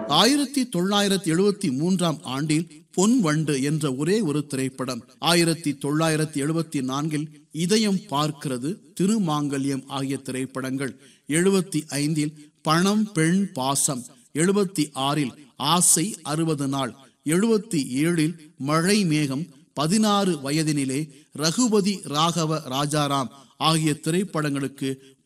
1973 ஆண்டில் பொன் வண்டு என்ற ஒரே ஒரு திரைப்படம், 1974 இதயம் பார்க்கிறது, திருமாங்கல்யம் ஆகிய திரைப்படங்கள், 75 பணம் பெண் பாசம், 76 ஆசை 60 நாள், 77 மழை மேகம், 16 வயதினிலே, ரகுபதி ராகவ ராஜாராம் ஆகிய திரைப்படங்களுக்கு